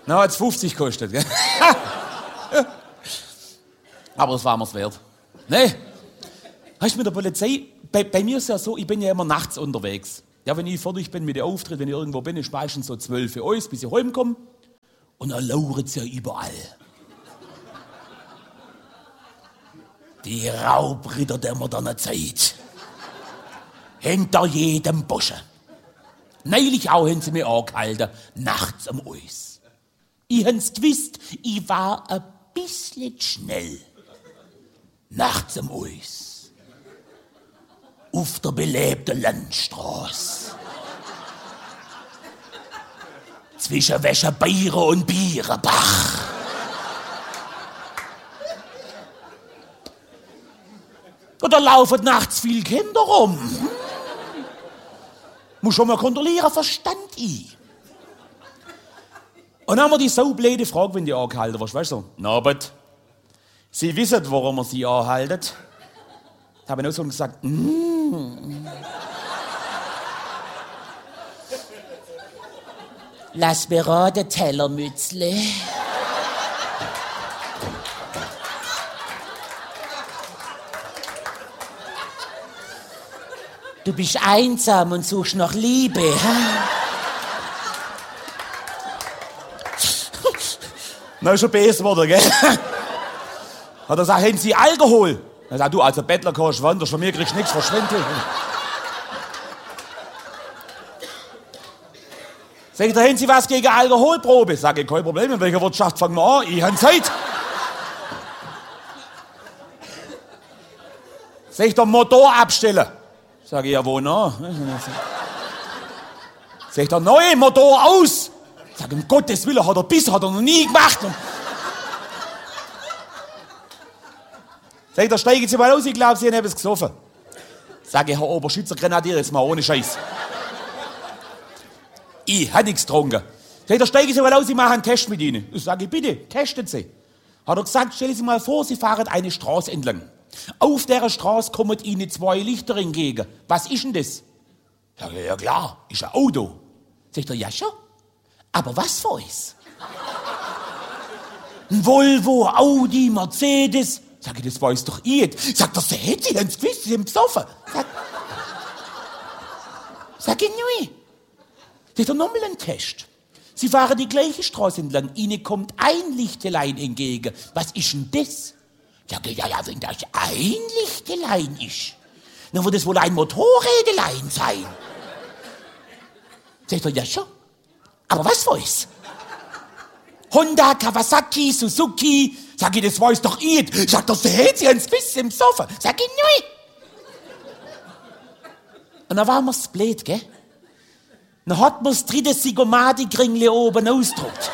Na, hat's 50 gekostet, gell? Aber das war mir's wert. Nee. Weißt du, mit der Polizei, bei mir ist es ja so, ich bin ja immer nachts unterwegs. Ja, wenn ich fertig bin mit dem Auftritt, wenn ich irgendwo bin, ist meistens so 12 Uhr, bis ich heimkomme. Und dann lauert's ja überall. Die Raubritter der modernen Zeit. Hinter jedem Busche. Neulich auch haben sie mich angehalten, nachts am Eis. Ich hab's gewusst, ich war ein bisschen schnell. Nachts am Eis. Auf der belebten Landstraße. Zwischen Wäschebeire und Bierenbach. Und da laufen nachts viele Kinder rum. Muss schon mal kontrollieren, verstand ich. Und dann haben wir die saublöde Frage, wenn die angehalten wirst, weißt du? Na, aber Sie wissen, warum wir Sie anhalten. Da habe ich auch so gesagt, Lass mir raten, Tellermützle. Du bist einsam und suchst nach Liebe, ha? Na, ist schon besser geworden, gell? Hat er gesagt, haben Sie Alkohol? Er sagt, du, also Bettler kannst wandern, von mir kriegst du nichts verschwendet. Sag ich, da haben Sie was gegen Alkoholprobe? Sag ich, kein Problem, in welcher Wirtschaft fangen wir an? Ich habe Zeit. Sag ich, der Motor abstellen. Sag ich, ja, wo noch? Sag ich, der neue Motor aus. Sag ich, um Gottes Willen, hat er noch nie gemacht. Sag ich, da steigen Sie mal aus, ich glaube, Sie haben etwas gesoffen. Sag ich, Herr Oberschützer-Grenadier, jetzt mal ohne Scheiß. Ich habe nichts getrunken. Sag ich, da steigen Sie mal aus, ich mache einen Test mit Ihnen. Ich sage, bitte, testen Sie. Hat er gesagt, stellen Sie mal vor, Sie fahren eine Straße entlang. Auf der Straße kommen Ihnen 2 Lichter entgegen. Was ist denn das? Sag ich, ja klar, ist ein Auto. Sagt er, ja schon. Aber was für eins? Ein Volvo, Audi, Mercedes. Sag ich, das weiß doch ich nicht. Sagt er, Sie haben es gewusst, Sie sind besoffen. Sag ich, nein. Sagt er, nochmal ein Test. Sie fahren die gleiche Straße entlang, Ihnen kommt ein Lichtelein entgegen. Was ist denn das? Sag ich, ja, wenn das ein Lichtelein ist, dann wird es wohl ein Motorrädelein sein. Sagt er, ja schon. Aber was weiß? Honda, Kawasaki, Suzuki. Sag ich, das weiß doch ich nicht. Sagt er, Sie haben es bis im Sofa. Sag ich, nein. Und dann waren wir's blöd, gell? Dann hat man das 3. Sigomadi-Kringle oben ausgedruckt.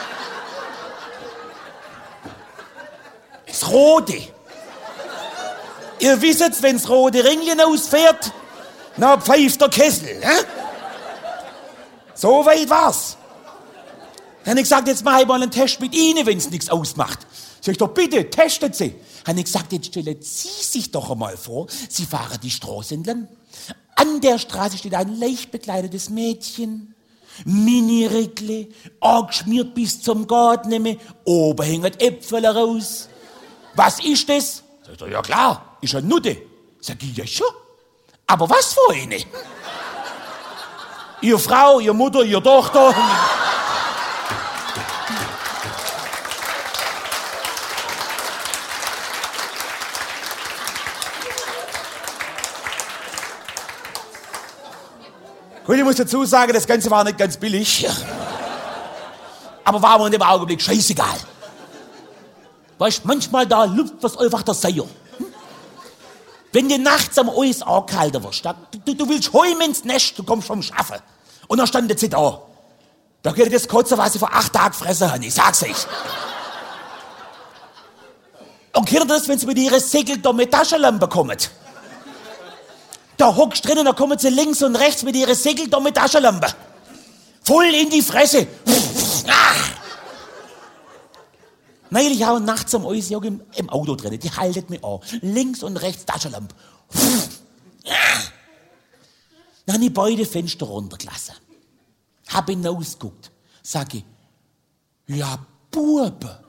Das Rote. Ihr wisst, wenn das rote Ringchen ausfährt, dann pfeift der Kessel. Ne? So weit war's. Dann habe ich gesagt, jetzt mache ich mal einen Test mit Ihnen, wenn es nichts ausmacht. Sag ich doch, bitte, testet Sie. Dann habe ich gesagt, jetzt stellen Sie sich doch einmal vor, Sie fahren die Straße entlang. An der Straße steht ein leicht bekleidetes Mädchen, Mini-Rickle, angeschmiert bis zum Garten, oben hängen Äpfel raus. Was ist das? Sagt er, ja klar, ist eine Nutte. Sag ich, ja schon. Aber was für eine? Ihr Frau, ihr Mutter, ihr Tochter. Und ich muss dazu sagen, das Ganze war nicht ganz billig. Aber war mir in dem Augenblick scheißegal. Weißt du, manchmal da lüpft was einfach der Seier. Wenn du nachts am Eis angehalten wirst, du willst heim ins Nest, du kommst vom Schaffen. Und dann stand sie da. Da geht das kotzen, was sie vor 8 Tagen gefressen haben, ich sag's euch. Und kennt ihr das, wenn sie mit ihrer Segel da mit Taschenlampe kommen? Da hockst drin und da kommen sie links und rechts mit ihrer Segel da mit Taschenlampe. Voll in die Fresse. Neulich auch nachts am Eis, im Auto drin, die haltet mich an. Links und rechts Taschenlampe. Dann habe ich beide Fenster runtergelassen. Hab hinausgeguckt. Sag ich, Ja, Bube.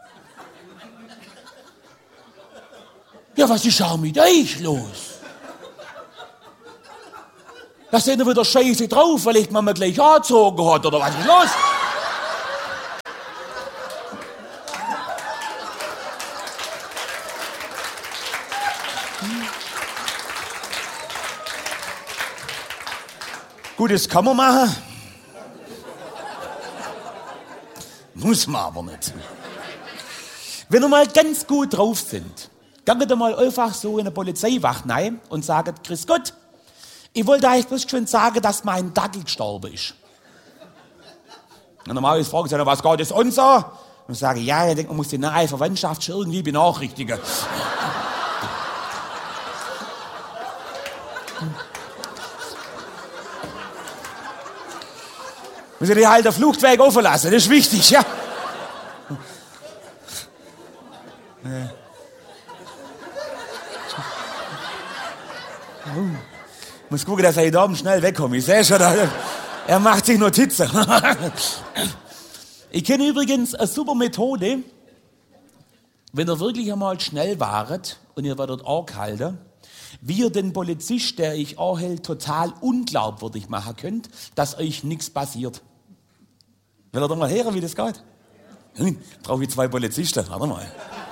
Ja, was ist auch mit euch los? Da sind ihr wieder scheiße drauf, weil ich Mama gleich angezogen hat, oder was ist los? Gut, das kann man machen. Muss man aber nicht. Wenn ihr mal ganz gut drauf sind, geht ihr mal einfach so in eine Polizeiwacht rein und sagt, Grüß Gott, ich wollte eigentlich bloß schön sagen, dass mein Dackel gestorben ist. Und normalerweise fragen sie, was geht das an so? Und ich sage, ja, ich denke, man muss die nahe Verwandtschaft schon irgendwie benachrichtigen. Muss ich die halt der Fluchtweg offen lassen, das ist wichtig, ja. Muss gucken, dass er da oben schnell wegkommt. Ich sehe schon, er macht sich Notizen. Ich kenne übrigens eine super Methode, wenn ihr wirklich einmal schnell waret und ihr werdet angehalten, wie ihr den Polizist, der euch anhält, total unglaubwürdig machen könnt, dass euch nichts passiert. Will ihr doch mal hören, wie das geht? Brauche ich 2 Polizisten, warte mal.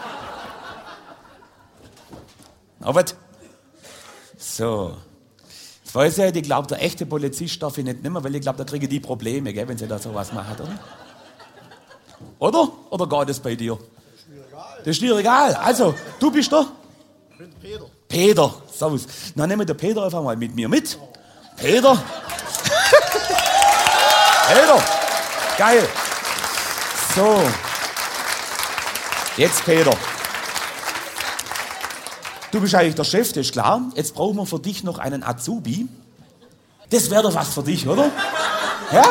Aber so. Jetzt weiß ich, ich glaube, der echte Polizist darf ich nicht nehmen, weil ich glaube, da kriege ich die Probleme, gell, wenn sie da sowas machen, oder? Oder geht das bei dir? Das ist dir egal. Also, du bist da? Ich bin Peter. Peter, servus. Dann nehmen wir den Peter einfach mal mit mir mit. Peter. Peter. Geil. So. Jetzt Peter. Du bist eigentlich der Chef, das ist klar. Jetzt brauchen wir für dich noch einen Azubi. Das wäre doch was für dich, oder? Ja?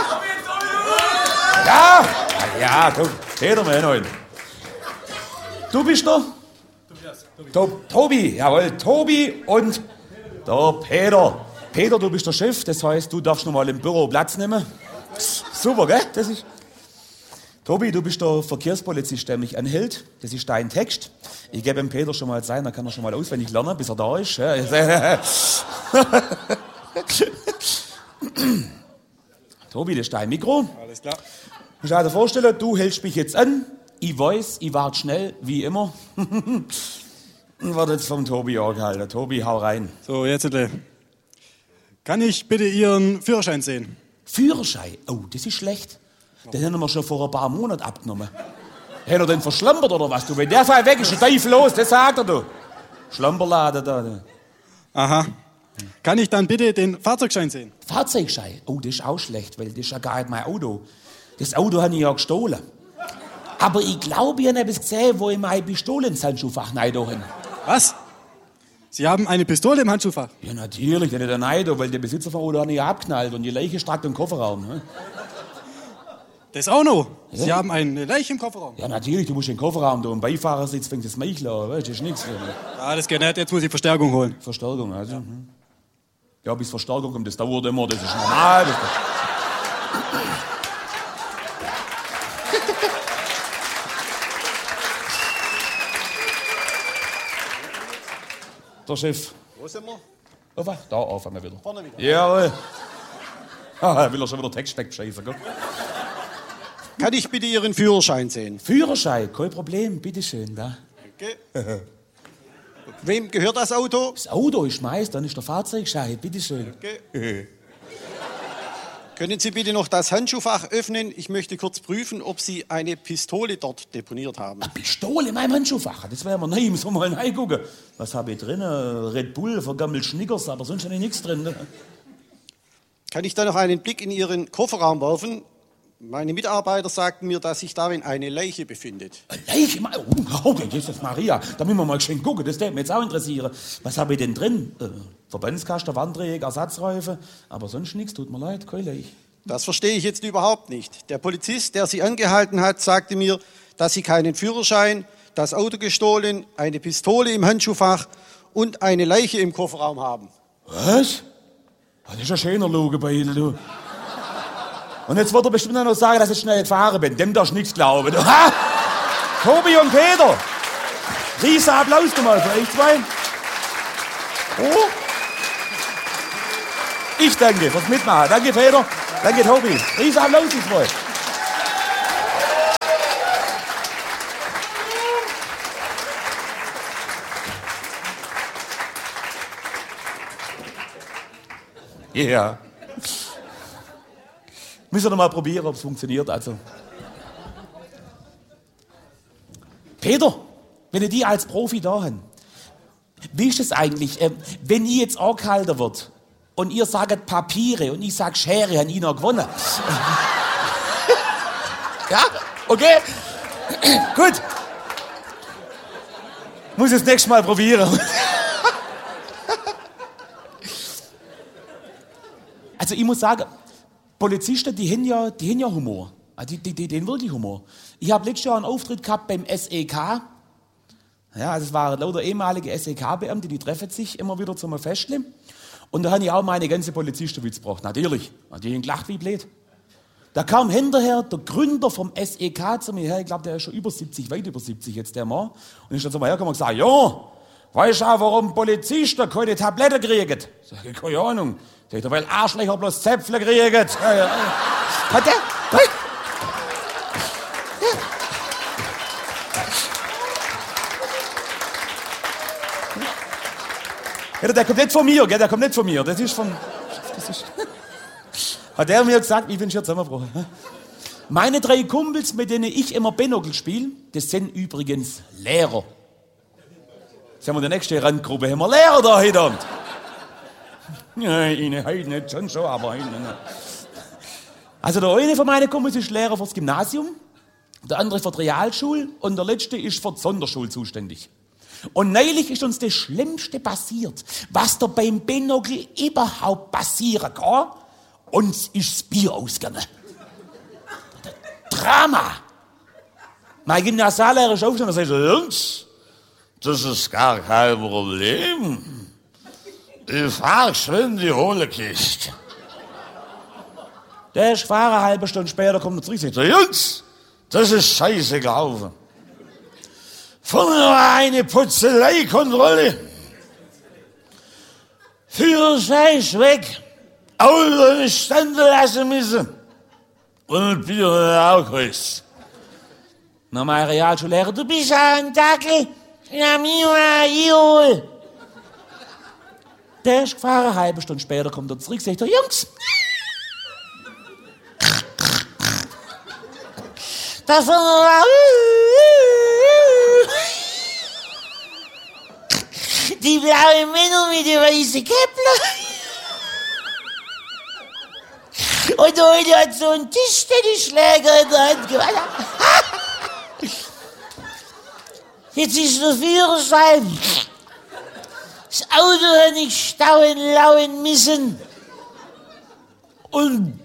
Ja. Ja, du. Peter, mein Du bist der? Tobi, jawohl, Tobi und der Peter. Peter, du bist der Chef, das heißt, du darfst noch mal im Büro Platz nehmen. Super, gell? Das ist. Tobi, du bist der Verkehrspolizist, der mich anhält. Das ist dein Text. Ich gebe dem Peter schon mal sein, dann kann er schon mal auswendig lernen, bis er da ist. Tobi, das ist dein Mikro. Alles klar. Ich muss dir vorstellen, du hältst mich jetzt an. Ich weiß, ich warte schnell, wie immer. Und werde jetzt vom Tobi angehalten. Tobi, hau rein. So, jetzt kann ich bitte Ihren Führerschein sehen? Führerschein? Oh, das ist schlecht. Den haben wir schon vor ein paar Monaten abgenommen. Hätte er den verschlampert oder was? Du, wenn der Fall weg ist, ist der Teufel los, das sagt er, du. Schlamperladen da. Aha. Kann ich dann bitte den Fahrzeugschein sehen? Fahrzeugschein? Oh, das ist auch schlecht, weil das ist ja gar nicht mein Auto. Das Auto habe ich ja gestohlen. Aber ich glaube, ich habe etwas gesehen, wo ich meine Pistole ins Handschuhfach rein. Was? Sie haben eine Pistole im Handschuhfach? Ja, natürlich, der nicht rein, weil der Besitzer vom Auto hat nicht abknallt und die Leiche strackt im Kofferraum. Ne? Das auch noch? Ja. Sie haben eine Leiche im Kofferraum? Ja, natürlich, du musst den Kofferraum, da im Beifahrersitz fängt das Meichel an, weißt du, das ist nichts. Ja, das geht nicht, jetzt muss ich Verstärkung holen. Verstärkung, also. Ja, bis Verstärkung kommt, das dauert immer, das ist normal. Der Chef. Wo sind wir? Auf, da auf einmal wieder. Vorne wieder. Jawohl. Ah, will er schon wieder Text wegschreiben, gell? Kann ich bitte Ihren Führerschein sehen? Führerschein, kein Problem, bitteschön. Da. Okay. Wem gehört das Auto? Das Auto ist meins, dann ist der Fahrzeugschein, bitteschön. Okay. Können Sie bitte noch das Handschuhfach öffnen? Ich möchte kurz prüfen, ob Sie eine Pistole dort deponiert haben. Eine Pistole in meinem Handschuhfach, das wäre mir neu, muss man mal reingucken. Was habe ich drin? Red Bull, vergammelt Schnickers, aber sonst habe ich nichts drin. Ne? Kann ich da noch einen Blick in Ihren Kofferraum werfen? Meine Mitarbeiter sagten mir, dass sich darin eine Leiche befindet. Eine Leiche? Oh, Jesus Maria, da müssen wir mal schön gucken, das würde mich jetzt auch interessieren. Was habe ich denn drin? Verbandskasten, Wandräger, Ersatzreifen, aber sonst nichts, tut mir leid, keine Leiche. Das verstehe ich jetzt überhaupt nicht. Der Polizist, der Sie angehalten hat, sagte mir, dass Sie keinen Führerschein, das Auto gestohlen, eine Pistole im Handschuhfach und eine Leiche im Kofferraum haben. Was? Das ist ein schöner Logo bei Ihnen, du. Und jetzt wird er bestimmt noch sagen, dass ich schnell gefahren bin. Dem darfst du nichts glauben. Du. Ha! Tobi und Peter. Riesen Applaus nochmal für euch zwei. Oh. Ich danke fürs Mitmachen. Danke, Peter. Danke, Tobi. Riesen Applaus, ich freue. Ja. Yeah. Müssen wir noch mal probieren, ob es funktioniert. Also. Peter, wenn ihr die als Profi da habt, wie ist es eigentlich, wenn ich jetzt angehalten wird und ihr sagt Papiere und ich sage Schere, habe ich noch gewonnen? Ja? Okay? Gut. Muss ich das nächste Mal probieren. Also ich muss sagen, Polizisten, die haben ja Humor. Also die haben wirklich Humor. Ich habe letztes Jahr einen Auftritt gehabt beim SEK. Ja, also es waren lauter ehemalige SEK-Beamte, die treffen sich immer wieder zum Festle. Und da habe ich auch meine ganze Polizistenwitz gebracht. Natürlich. Die haben gelacht wie blöd. Da kam hinterher der Gründer vom SEK zu mir her. Ich glaube, der ist schon über 70, weit über 70 jetzt, der Mann. Und ich dann zu mir hergekommen und gesagt, ja, weißt du auch, warum Polizisten keine Tabletten kriegen? Sag ich, keine Ahnung. Sagt er, weil Arschlöcher bloß Zäpfle kriegen. Ja. Hat der? Ja, der kommt nicht von mir, gell? Der kommt nicht von mir. Das ist hat der mir gesagt, ich bin schon zusammengebrochen. Meine 3 Kumpels, mit denen ich immer Binocle spiele, das sind übrigens Lehrer. Jetzt haben wir die nächste Randgruppe, haben wir Lehrer da heute Abend. Ja, Ihnen heute nicht, schon, aber heute nicht. Also der eine von meinen Kumpels ist Lehrer fürs Gymnasium, der andere für die Realschule und der letzte ist für die Sonderschule zuständig. Und neulich ist uns das Schlimmste passiert, was da beim Binocle überhaupt passieren kann. Uns ist das Bier ausgegangen. Drama. Mein Gymnasiallehrer ist aufgestanden und sagt, Jungs, das ist gar kein Problem. Ich fahr geschwind die Hohlekiste. Der ist gefahren, eine halbe Stunde später kommt er zurück und sagt, Jungs, das ist scheiße gelaufen. Vorne war eine Putzeleikontrolle. Führerschein ist weg. Auto ist standen lassen müssen. Und Bier auch ist. Na, mein Realschullehrer, du bist ja ein Dackel. Ja, mir, der ist gefahren, eine halbe Stunde später kommt er zurück und sagt, Jungs, das war die blaue Männer mit den weißen Käppler. Und heute hat so ein Tischtennisschläger in der Hand gehabt. Jetzt ist der Führerschein. Das Auto hat nicht stauen, lauen müssen. Und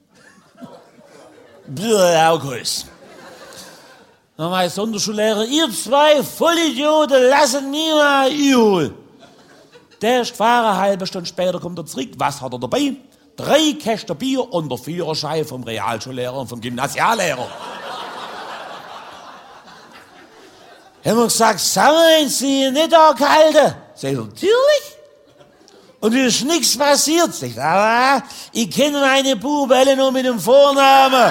Bürgeraukus. Na, mein Sonderschullehrer, ihr zwei Vollidioten, lassen mich mal einholen. Der ist gefahren, eine halbe Stunde später kommt er zurück. Was hat er dabei? 3 Kästen Bier und der Führerschein vom Realschullehrer und vom Gymnasiallehrer. Haben wir gesagt, sammeln Sie nicht angehalten? Sagt er, natürlich. Und es ist nichts passiert. Sagt er, ich kenne meine Buben nur mit dem Vornamen.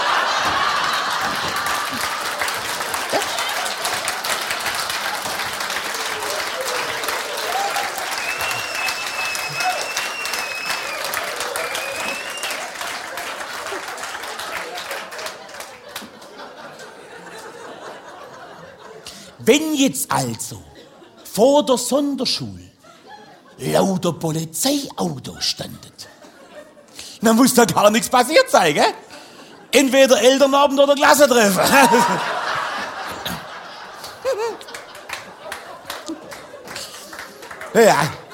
Wenn jetzt also vor der Sonderschule lauter Polizeiautos standen, dann muss da gar nichts passiert sein, gell? Entweder Elternabend oder Klassentreffen. Ja.